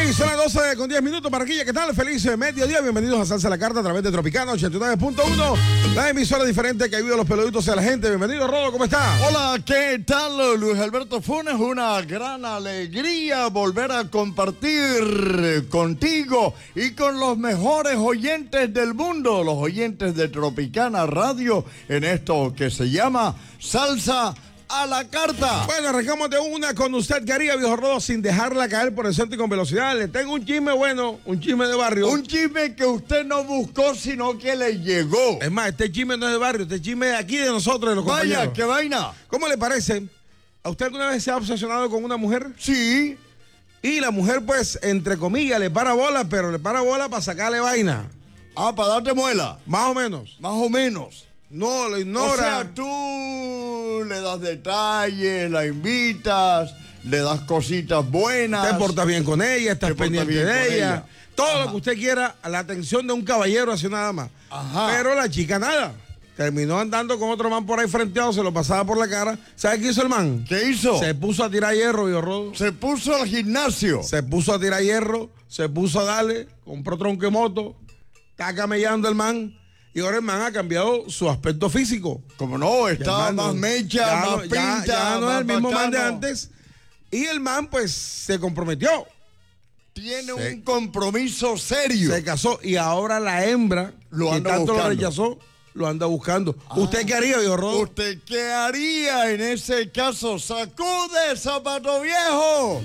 Ok, son las 12 con 10 minutos. Barranquilla, ¿qué tal? Feliz mediodía. Bienvenidos a Salsa a la Carta a través de Tropicana 89.1. La emisora diferente que ayuda a los peluditos y a la gente. Bienvenido, Rodo, ¿cómo está? Hola, ¿qué tal, Luis Alberto Funes? Una gran alegría volver a compartir contigo y con los mejores oyentes del mundo, los oyentes de Tropicana Radio, en esto que se llama Salsa a la Carta. Bueno, arrancamos de una con usted, ¿qué haría, viejo Rodo, sin dejarla caer por el centro y con velocidad? Le tengo un chisme bueno, un chisme de barrio. Un chisme que usted no buscó, sino que le llegó. Es más, este chisme no es de barrio, este chisme es de aquí de nosotros, de los compañeros. Vaya, qué vaina. ¿Cómo le parece? ¿A usted alguna vez se ha obsesionado con una mujer? Sí. Y la mujer, pues, entre comillas, le para bola, pero le para bola para sacarle vaina. Ah, para darte muela. Más o menos. Más o menos. No, lo ignora. O sea, tú le das detalles, la invitas, le das cositas buenas. Te portas bien con ella, estás Te portas pendiente bien de con ella. ella. Todo Ajá. lo que usted quiera, la atención de un caballero hacia nada más. Ajá. Pero la chica nada. Terminó andando con otro man por ahí frenteado, se lo pasaba por la cara. ¿Sabe qué hizo el man? ¿Qué hizo? Se puso a tirar hierro, viejo Rodo. Se puso al gimnasio. Se puso a tirar hierro, se puso a darle, compró tronco de moto, está camellando el man. Y ahora el man ha cambiado su aspecto físico. Como no, Ya está el man más no- mecha, ya más no- pinta, ya no es más el mismo man de bacano. antes. Y el man, pues, se comprometió. Tiene Se- un compromiso serio. Se casó y ahora la hembra, Lo que anda tanto lo buscando. rechazó, lo anda buscando. ¿Usted qué haría, viejo Rodo? ¿Usted qué haría en ese caso? ¡Sacude, zapato viejo!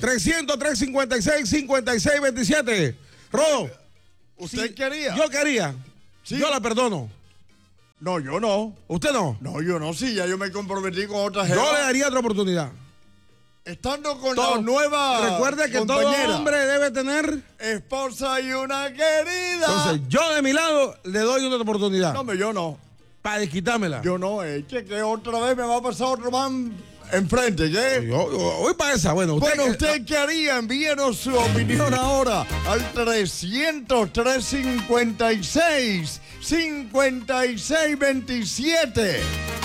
300-356-5627. Rodo. ¿Usted qué haría? ¿Yo qué haría? Sí. Yo la perdono. No, yo no. ¿Usted no? No, yo no. Sí, ya yo me comprometí con otra Yo le jeva. daría otra oportunidad. Estando con Todo- la nueva Recuerde que todo compañera, hombre debe tener. esposa y una querida. Entonces, yo de mi lado le doy una oportunidad. No, hombre, yo no. Para desquitármela. Yo no, che, que otra vez me va a pasar otro man enfrente, ¿qué? Yo voy para esa. Bueno, Bueno, ¿usted qué haría? Envíenos su opinión ahora al 300-356-5627.